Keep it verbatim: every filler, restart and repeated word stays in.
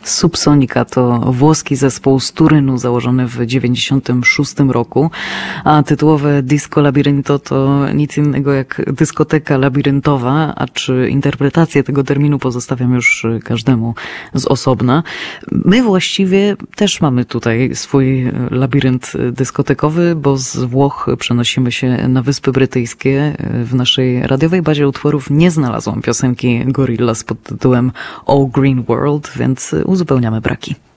Subsonica to włoski zespół z Turynu założony w dziewięćdziesiątym szóstym roku, a tytułowe Disco Labirinto to nic innego jak dyskoteka labiryntowa, a czy interpretację tego terminu pozostawiam już każdemu z osobna. My właściwie też mamy tutaj swój labirynt dyskotekowy, bo z Włoch przenosimy się na Wyspy Brytyjskie. W naszej radiowej bazie utworów nie znalazłam piosenki Gorillaz pod tytułem All Green World, więc uzupełniamy braki.